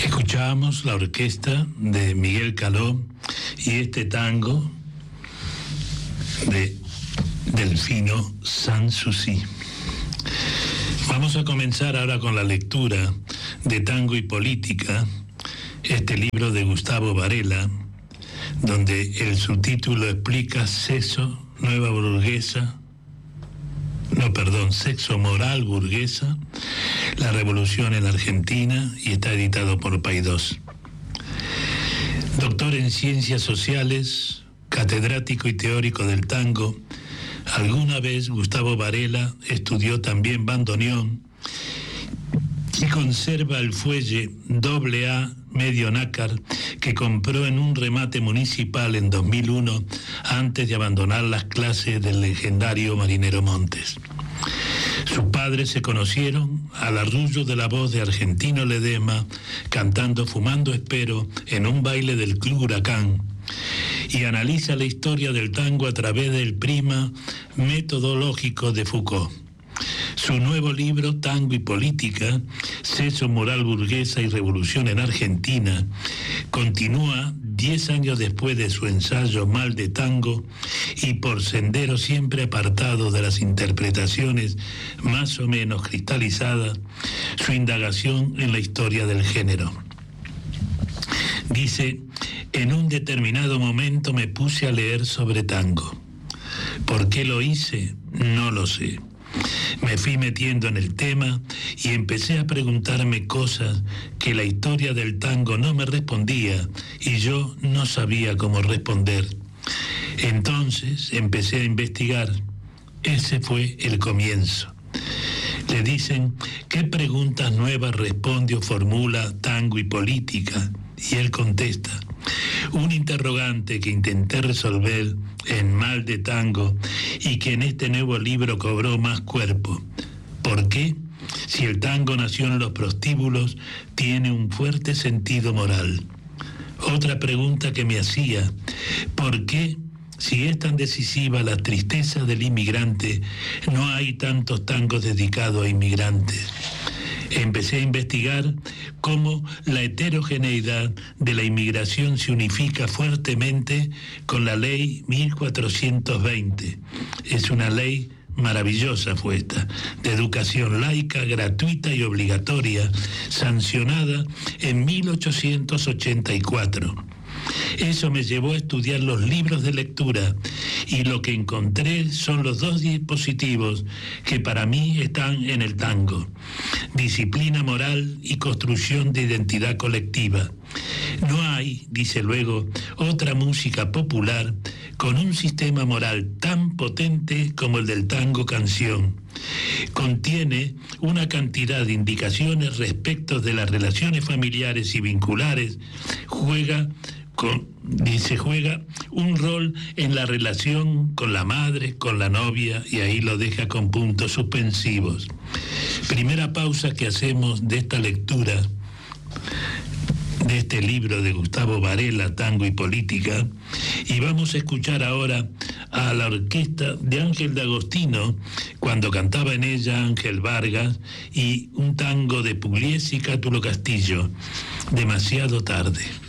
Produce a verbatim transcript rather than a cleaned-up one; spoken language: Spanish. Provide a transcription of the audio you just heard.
Escuchábamos la orquesta de Miguel Caló y este tango de Delfino Sanssouci. Vamos a comenzar ahora con la lectura de Tango y Política, este libro de Gustavo Varela, donde el subtítulo explica Sexo, Nueva Burguesa, no, perdón, Sexo Moral Burguesa, la Revolución en la Argentina, y está editado por Paidós. Doctor en Ciencias Sociales, catedrático y teórico del tango, alguna vez Gustavo Varela estudió también bandoneón y conserva el fuelle doble A medio nácar que compró en un remate municipal en dos mil uno antes de abandonar las clases del legendario Marinero Montes. Sus padres se conocieron al arrullo de la voz de Argentino Ledesma cantando Fumando Espero en un baile del Club Huracán, y analiza la historia del tango a través del prisma metodológico de Foucault. Su nuevo libro, Tango y Política, Sexo, Moral Burguesa y Revolución en Argentina, continúa diez años después de su ensayo Mal de Tango y por sendero siempre apartado de las interpretaciones más o menos cristalizadas, su indagación en la historia del género. Dice: en un determinado momento me puse a leer sobre tango. ¿Por qué lo hice? No lo sé. Me fui metiendo en el tema y empecé a preguntarme cosas que la historia del tango no me respondía y yo no sabía cómo responder. Entonces empecé a investigar. Ese fue el comienzo. Le dicen, ¿qué preguntas nuevas responde o formula Tango y Política? Y él contesta, un interrogante que intenté resolver en Mal de Tango y que en este nuevo libro cobró más cuerpo. ¿Por qué? Si el tango nació en los prostíbulos, tiene un fuerte sentido moral. Otra pregunta que me hacía, ¿por qué? Si es tan decisiva la tristeza del inmigrante, no hay tantos tangos dedicados a inmigrantes. Empecé a investigar cómo la heterogeneidad de la inmigración se unifica fuertemente con la ley mil cuatrocientos veinte. Es una ley maravillosa fue esta, de educación laica, gratuita y obligatoria, sancionada en mil ochocientos ochenta y cuatro. Eso me llevó a estudiar los libros de lectura y lo que encontré son los dos dispositivos que para mí están en el tango: disciplina moral y construcción de identidad colectiva. No hay, dice luego, otra música popular con un sistema moral tan potente como el del tango canción. Contiene una cantidad de indicaciones respecto de las relaciones familiares y vinculares. Juega Con, dice, juega un rol en la relación con la madre, con la novia, y ahí lo deja con puntos suspensivos. Primera pausa que hacemos de esta lectura, de este libro de Gustavo Varela, Tango y Política, y vamos a escuchar ahora a la orquesta de Ángel D'Agostino, cuando cantaba en ella Ángel Vargas, y un tango de Pugliese y Cátulo Castillo, Demasiado tarde.